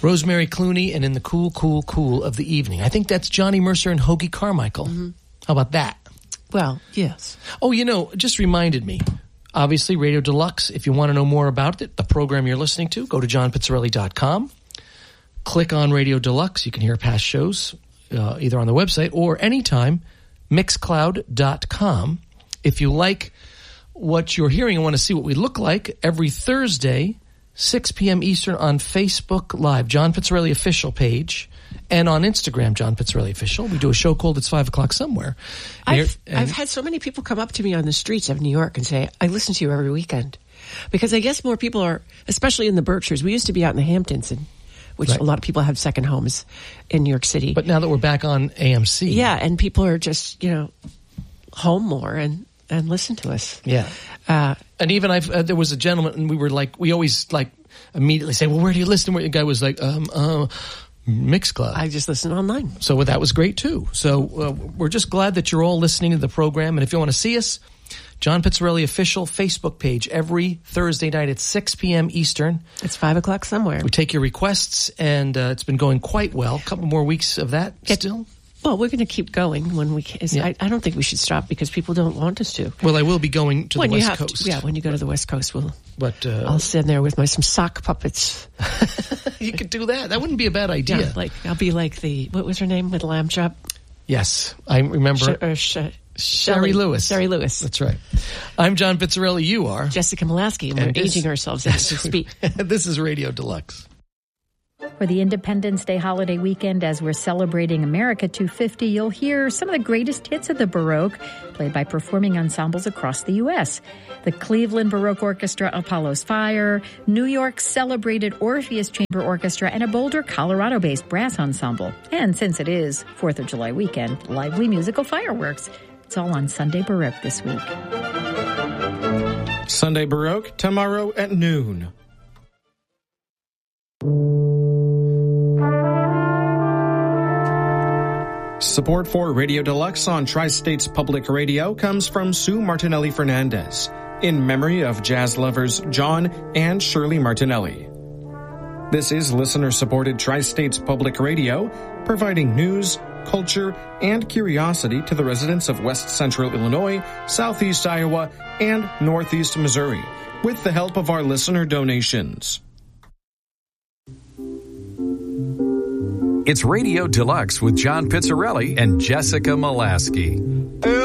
Rosemary Clooney, and in the cool, cool, cool of the evening. I think that's Johnny Mercer and Hoagie Carmichael. Mm-hmm. How about that? Well, yes. Oh, just reminded me. Obviously, Radio Deluxe, if you want to know more about it, the program you're listening to, go to johnpizzarelli.com. Click on Radio Deluxe. You can hear past shows either on the website or anytime, mixcloud.com. If you like what you're hearing and want to see what we look like, every Thursday, 6 p.m. Eastern on Facebook Live, John Pizzarelli Official page, and on Instagram, John Pizzarelli Official. We do a show called It's 5 O'Clock Somewhere. I've had so many people come up to me on the streets of New York and say, I listen to you every weekend. Because I guess more people are, especially in the Berkshires. We used to be out in the Hamptons, which a lot of people have second homes in New York City. But now that we're back on AMC. Yeah, and people are just, home more and listen to us. Yeah. And even there was a gentleman, and we always immediately say, well, where do you listen? The guy was like, Mixcloud. I just listen online. So that was great too. So we're just glad that you're all listening to the program. And if you want to see us, John Pizzarelli Official Facebook page every Thursday night at 6 p.m. Eastern. It's 5 o'clock somewhere. We take your requests, and it's been going quite well. A couple more weeks of that still. Well, we're going to keep going when we can. Yeah. I don't think we should stop because people don't want us to. Well, I will be going to the West Coast. When you go to the West Coast, I'll stand there with some sock puppets. You could do that. That wouldn't be a bad idea. Yeah, I'll be like what was her name with Lamb Chop? Yes, I remember. Sherry Lewis. Sherry Lewis. That's right. I'm John Pizzarelli. You are Jessica Molaski, and we're aging ourselves as we speak. This is Radio Deluxe. For the Independence Day holiday weekend, as we're celebrating America 250, you'll hear some of the greatest hits of the Baroque, played by performing ensembles across the U.S. The Cleveland Baroque Orchestra, Apollo's Fire, New York's celebrated Orpheus Chamber Orchestra, and a Boulder, Colorado-based brass ensemble. And since it is 4th of July weekend, lively musical fireworks. It's all on Sunday Baroque this week. Sunday Baroque, tomorrow at noon. Support for Radio Deluxe on Tri-States Public Radio comes from Sue Martinelli Fernandez, in memory of jazz lovers John and Shirley Martinelli. This is listener-supported Tri-States Public Radio, providing news, culture, and curiosity to the residents of West Central Illinois, Southeast Iowa, and Northeast Missouri, with the help of our listener donations. It's Radio Deluxe with John Pizzarelli and Jessica Molaski.